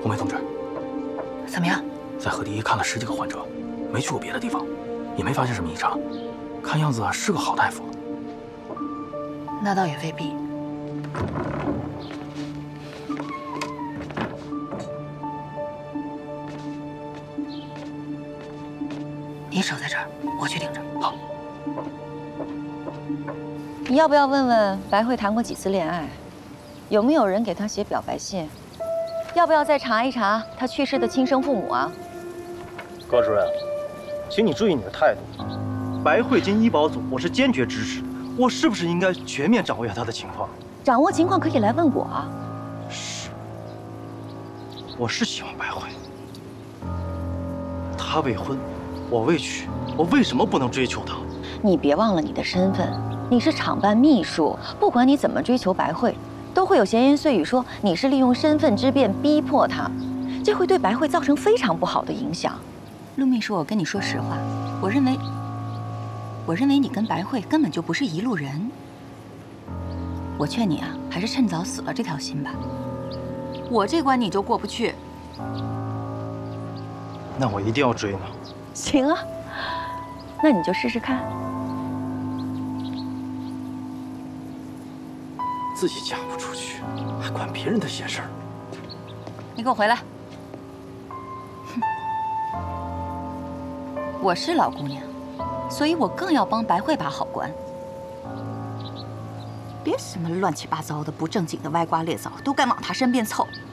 红梅同志， 怎么样？ 在河堤看了10几个患者，没去过别的地方，也没发现什么异常，看样子是个好大夫。 那倒也未必。你守在这儿，我去盯着。 好。 你要不要问问白慧谈过几次恋爱？有没有人给她写表白信？要不要再查一查她去世的亲生父母啊？ 高主任，请你注意你的态度。白慧进医保组，我是坚决支持。我是不是应该全面掌握一下她的情况？ 掌握情况可以来问我啊。 是，我是喜欢白慧。她未婚，我未娶，我为什么不能追求她？ 你别忘了你的身份，你是厂办秘书。不管你怎么追求白慧，都会有闲言碎语说你是利用身份之便逼迫她，这会对白慧造成非常不好的影响。 陆秘书，我跟你说实话，我认为你跟白慧根本就不是一路人。我劝你啊，还是趁早死了这条心吧。我这关你就过不去。 那我一定要追呢。 行啊，那你就试试看。 自己嫁不出去，还管别人的闲事儿。 你给我回来！哼，我是老姑娘，所以我更要帮白慧把好关。别什么乱七八糟的、不正经的歪瓜裂枣都敢往她身边凑。